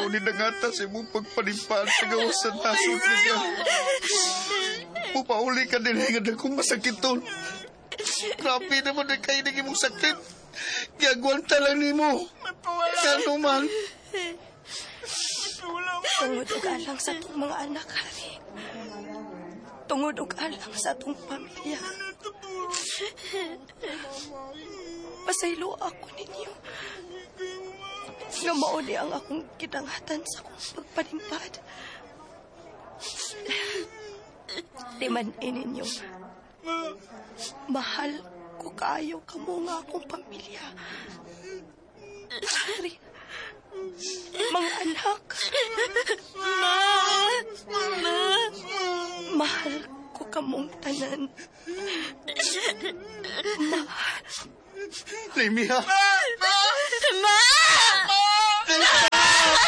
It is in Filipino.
ni dangata sa imong pagpalimpaan sa gawas sa nasod niya. Mupauli ka din nga akong masakiton. Grabe naman na kayo ng imong sakit. Gagwanta lang ni mo. Kano man. Tungod og alang sa itong mga anak, Hari. Tungod og alang sa itong pamilya. Pasaylo ako ninyo. Nga mauni ang akong kinangatan sa akong pagpalimpad. Timanin ninyo. Mahal ko kayo kamo nga akong pamilya. Hari, mga anak. Mahal ko kamong tanan. Mahal. Lemia!